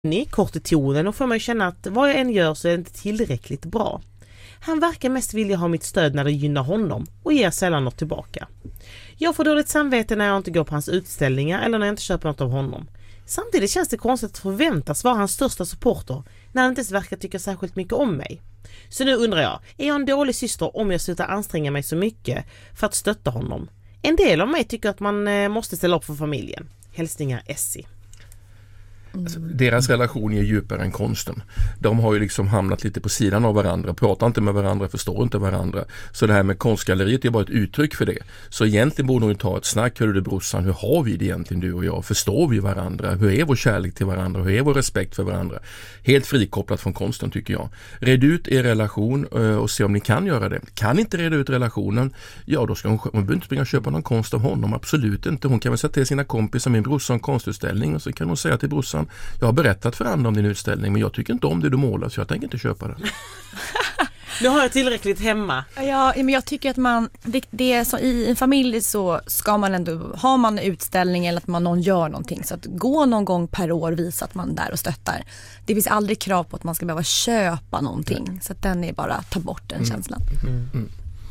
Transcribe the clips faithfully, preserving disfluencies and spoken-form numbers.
Ni kort i tonen och får mig känna att vad jag än gör så är det inte tillräckligt bra. Han verkar mest vilja ha mitt stöd när det gynnar honom och ger sällan något tillbaka. Jag får dåligt samvete när jag inte går på hans utställningar eller när jag inte köper något av honom. Samtidigt känns det konstigt att förväntas vara hans största supporter när han inte ens verkar tycka särskilt mycket om mig. Så nu undrar jag, är jag en dålig syster om jag slutar anstränga mig så mycket för att stötta honom? En del av mig tycker att man måste ställa upp för familjen. Hälsningar Essie. Alltså, deras relation är djupare än konsten. De har ju liksom hamnat lite på sidan av varandra, pratar inte med varandra, förstår inte varandra. Så det här med konstgalleriet är bara ett uttryck för det. Så egentligen borde hon ta ett snack. Hör du brorsan, hur har vi det egentligen du och jag? Förstår vi varandra? Hur är vår kärlek till varandra? Hur är vår respekt för varandra? Helt frikopplat från konsten tycker jag. Red ut er relation och se om ni kan göra det. Kan inte reda ut relationen, ja då ska hon, hon behöver inte springa och köpa någon konst av honom. Absolut inte. Hon kan väl sätta till sina kompisar, min brorsan, konstutställning, och så kan hon säga till brorsan: jag har berättat för andra om din utställning, men jag tycker inte om det du målar, så jag tänker inte köpa det. Nu har jag tillräckligt hemma. Ja, men jag tycker att man, det, det är så, i en familj så ska man ändå, har man en utställning eller att man någon gör någonting, så att gå någon gång per år, visa att man är där och stöttar. Det finns aldrig krav på att man ska behöva köpa någonting, mm. så att den är bara ta bort den mm. känslan. Mm. Mm.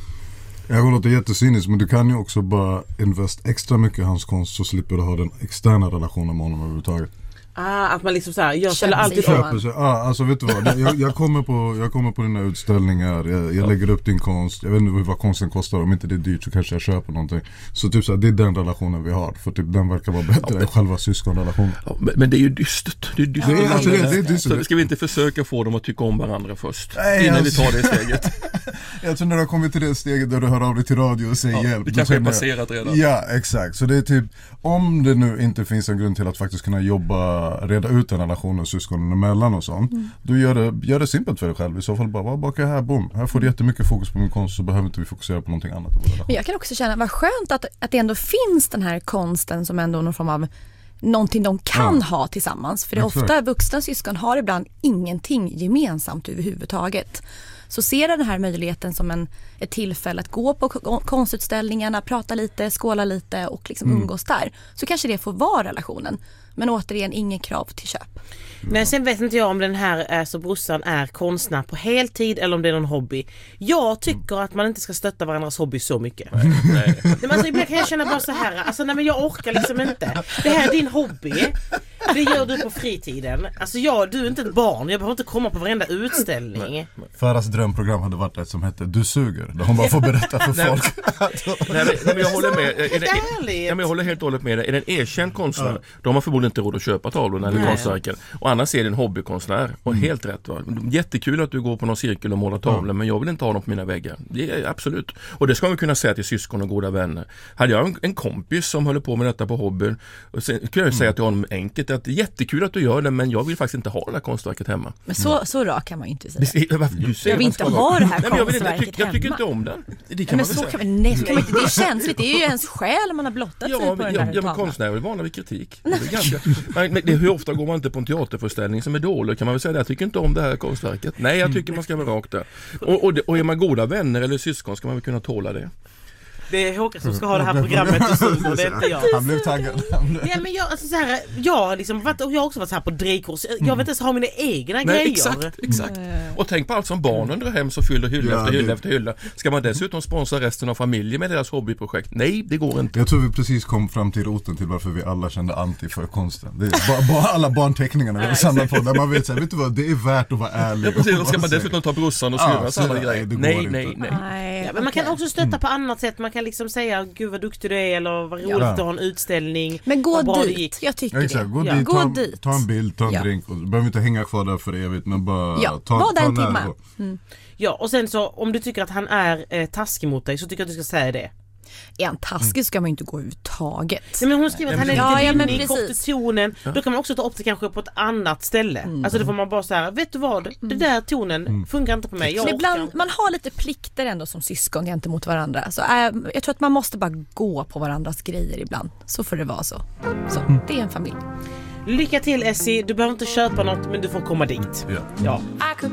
Jag går låter jättesyniskt, men du kan ju också bara invest extra mycket i hans konst, så slipper du ha den externa relationen med honom överhuvudtaget. Ah, att man liksom så här, jag ställer alltid köper sig. Ah, alltså vet du vad, jag, jag, kommer på, jag kommer på dina utställningar, jag, jag lägger upp din konst, jag vet inte vad konsten kostar, om inte det är dyrt så kanske jag köper någonting. Så typ så här, det är den relationen vi har, för typ den verkar vara bättre ja, än själva syskonrelationen. Ja, men, men det är ju dystert. Det är dystert. Det är, alltså, det, det är dystert. Så ska vi inte försöka få dem att tycka om varandra först, nej, innan alltså, vi tar det steget. Jag tror när du har kommit till det steget där du hör av dig till radio och säger ja, hjälp. Det kanske är passerat redan. Ja, exakt. Så det är typ, om det nu inte finns en grund till att faktiskt kunna jobba, reda ut en relation och syskonen emellan och sånt, mm. då gör det, gör det simpelt för dig själv. I så fall bara, baka här, boom. Här får du jättemycket fokus på min konst, så behöver inte vi fokusera på någonting annat. Men jag kan också känna, vad skönt att, att det ändå finns den här konsten som ändå någon form av någonting de kan ja. ha tillsammans. För det är ofta vuxna syskon har ibland ingenting gemensamt överhuvudtaget. Så ser den här möjligheten som en, ett tillfälle att gå på konstutställningarna, prata lite, skåla lite och liksom mm. umgås där, så kanske det får vara relationen. Men återigen, ingen krav till köp. Nej, sen vet inte jag om den här är så brorsan är konstnär på heltid eller om det är någon hobby. Jag tycker att man inte ska stötta varandras hobby så mycket. Nej, nej. Men alltså, ibland kan jag känna bara så här, alltså nej, men jag orkar liksom inte. Det här är din hobby. Det gör du på fritiden. Alltså jag, du är inte ett barn. Jag behöver inte komma på varenda utställning. Nej, nej. Farahs drömprogram hade varit ett som hette Du suger. Där hon bara får berätta för folk. Nej, men jag håller med. Är det, är, ja, men jag håller helt och hållet med dig. Är det en erkänd konstnär, ja. de har förmodligen inte råd att köpa tavlorna eller konstverken. Och annars är det en hobbykonstnär. Och mm. helt rätt, va? Jättekul att du går på någon cirkel och målar tavlor, ja. men jag vill inte ha dem på mina väggar. Det är absolut. Och det ska man kunna säga till syskon och goda vänner. Hade jag en, en kompis som håller på med detta på hobbyn, och sen kan jag säga mm. till honom enkelt att det är jättekul att du gör det, men jag vill faktiskt inte ha det här konstverket hemma. Men så, mm. så rak kan man ju inte säga. Det, varför, du säger jag vill inte ha det här konstverket jag, vill inte, jag, tyck, jag hemma. tycker inte om den. Det kan men man så säga. kan man, nej, så kan man inte, det är känsligt. Det är ju ens själ man har blottat ja, sig på men, den här ja, men konstnärer är vana vid kritik. Det är ganska, men, men det, hur ofta går man inte på en teaterföreställning som är dålig? Kan man väl säga det? Jag tycker inte om det här konstverket. Nej, jag tycker man ska vara rakt där. Och, och, och är man goda vänner eller syskon ska man väl kunna tåla det. Det är Håkan som ska ha det här programmet och så, det är inte jag. Han blev taggad. Ja, men jag, alltså så här, jag, liksom, jag har också varit så här på drejkurs. Jag vet inte ens ha mina egna Nej, grejer. Exakt, exakt. Mm. Och tänk på allt som barnen drar hem, så fyller hylla ja, efter hylla det... efter hylla. Ska man dessutom sponsra resten av familjen med deras hobbyprojekt? Nej, det går inte. Jag tror vi precis kom fram till roten till varför vi alla kände anti för konsten. Det är bara, bara alla barnteckningarna vi har samlat på, där man vet så här, vet du vad, det är värt att vara ärlig. Ja, precis, ska man dessutom ta brorsan och skriva ah, samma grejer? Nej, nej, nej. nej. Ja, men man kan också stötta på annat sätt. Man kan liksom säga, gud vad duktig du är, eller vad roligt ja. att ha en utställning. Men gå dit, jag tycker ja, exakt. Gå det. Dit, gå ta, dit. Ta en bild, ta en ja. drink. Och du behöver inte hänga kvar där för evigt, men bara ja. ta, var ta där en timme. Mm. Ja, och sen så, om du tycker att han är eh, taskig mot dig, så tycker jag att du ska säga det. Är han taskig ska man ju inte gå uttaget. Ja, men hon skriver att han är ja, lite ja, inne i konstitutionen. Ja. Då kan man också ta upp det kanske på ett annat ställe. Mm. Alltså då får man bara säga, vet du vad, det där tonen mm. funkar inte på mig. Jag ibland, man har lite plikter ändå som syskon gentemot varandra. Så äh, jag tror att man måste bara gå på varandras grejer ibland. Så får det vara så. Så mm. det är en familj. Lycka till Essie, du behöver inte köpa något, men du får komma dit. Ja. ja.